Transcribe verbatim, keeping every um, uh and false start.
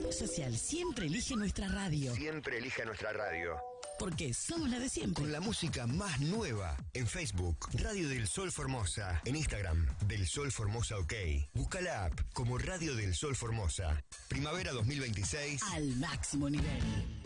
Club Social siempre elige nuestra radio. Siempre elige nuestra radio. Porque somos la de siempre. Con la música más nueva. En Facebook, Radio del Sol Formosa. En Instagram, Del Sol Formosa OK. Busca la app como Radio del Sol Formosa. Primavera dos mil veintiséis. Al máximo nivel.